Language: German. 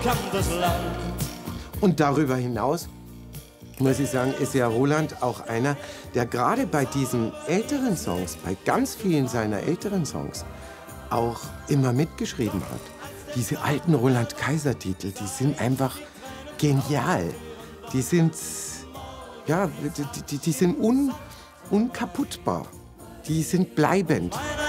unbekanntes Land. Und darüber hinaus, muss ich sagen, ist ja Roland auch einer, der gerade bei diesen älteren Songs, bei ganz vielen seiner älteren Songs, auch immer mitgeschrieben hat. Diese alten Roland-Kaiser-Titel, die sind einfach genial. Die sind, ja, die sind unkaputtbar. Die sind bleibend.